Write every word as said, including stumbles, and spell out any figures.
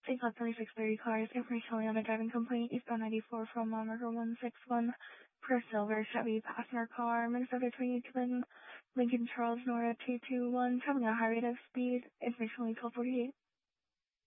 State Lot thirty-six thirty cars, information only on a driving complaint, eastbound ninety-four from mile marker one six one per silver Chevy passenger car, Minnesota twenty-eight Lincoln Charles Nora two two one, traveling at a high rate of speed, information only twelve forty-eight.